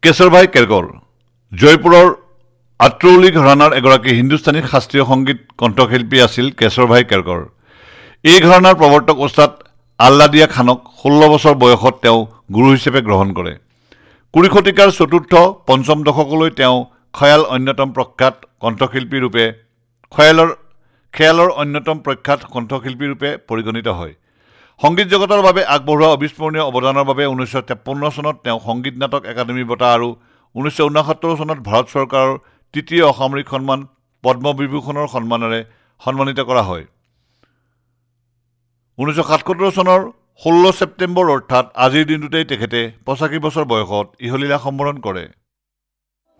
কেশৰভাই কেৰকৰ জয়পুৰৰ আত্ৰৌলি ঘৰানাৰ এগৰাকী হিন্দুস্তানী শাস্ত্ৰীয় সংগীত কণ্ঠশিল্পী আছিল কেশৰভাই কেৰকৰ। এই ঘৰানাৰ প্ৰৱৰ্তক ওস্তাদ আল্লাদিয়া খানক 16 বছৰ বয়সত তেওঁ গুৰু হিচাপে গ্ৰহণ কৰে। কুৰি শতিকাৰ চতুৰ্থ পঞ্চম দশকলৈ তেওঁ খয়ালৰ অন্যতম প্ৰখ্যাত কণ্ঠশিল্পী ৰূপে পৰিগণিত হয়। সংগীত জগতৰ বাবে আগবঢ়োৱা অবিস্মৰণীয় অৱদানৰ বাবে 1953 চনত তেওঁ সংগীত নাটক একাডেমী বঁটা আৰু 1969 চনত ভাৰত চৰকাৰৰ তৃতীয় অসামৰিক সন্মান পদ্মবিভূষণৰ সন্মানেৰে সন্মানিত কৰা হয়। 1977 চনৰ 16 ছেপ্টেম্বৰ অৰ্থাৎ আজিৰ দিনটোতেই তেখেতে 85 বছৰ বয়সত ইহলীলা সম্বৰণ কৰে।